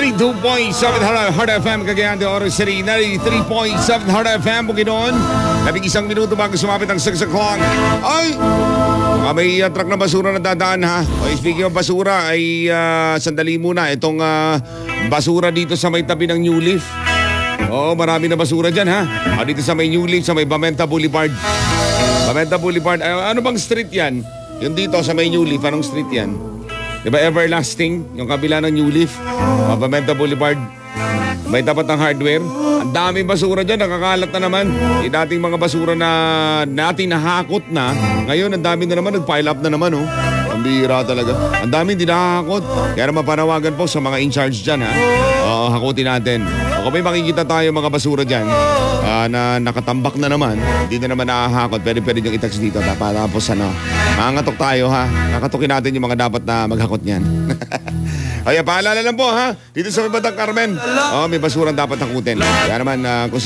92.7 Heart FM Cagayan de Oro City, 93.7 Heart FM Bukidnon. 11 minuto bago sumapit ang 6 o'clock. Ay! May truck na basura na dadaan ha. Okay, speaking of basura ay sandali muna. Itong basura dito sa may tabi ng New Leaf. Oo, marami na basura dyan ha. Dito sa may New Leaf, sa may Bamenta Boulevard. Bamenta Boulevard, ano bang street yan? Yung dito sa may New Leaf, anong street yan? Diba Everlasting, yung kabila ng New Leaf, Bamenta Boulevard, may tapat ng hardware. Ang daming basura dyan, nakakalat na naman. Yung dating mga basura na natin nahakot na, ngayon ang dami na naman, nag-pile up na naman oh. Ang bihira talaga. Ang dami hindi nakakakot. Kaya naman panawagan po sa mga in-charge dyan ha. Hakutin natin. O kung may makikita tayo mga basura dyan na nakatambak na naman, hindi na naman nakakakot, pwede yung i-text dito. Tapos mangatok tayo ha. Nakatukin natin yung mga dapat na maghakot niyan. Kaya paalala lang po ha. Dito sa Batang Carmen, may basurang dapat hakutin. Kaya naman kung